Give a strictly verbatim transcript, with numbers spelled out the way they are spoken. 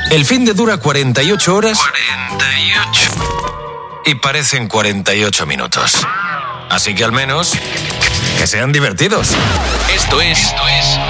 El fin de dura cuarenta y ocho horas. cuarenta y ocho. Y parecen cuarenta y ocho minutos. Así que al menos que sean divertidos. Esto es, esto es